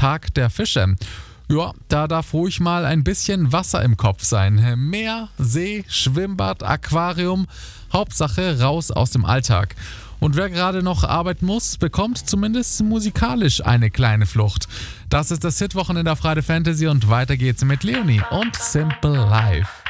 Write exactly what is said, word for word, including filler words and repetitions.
Tag der Fische. Ja, da darf ruhig mal ein bisschen Wasser im Kopf sein. Meer, See, Schwimmbad, Aquarium, Hauptsache raus aus dem Alltag. Und wer gerade noch arbeiten muss, bekommt zumindest musikalisch eine kleine Flucht. Das ist das Hitwochen in der Friday Fantasy und weiter geht's mit Leonie und Simple Life.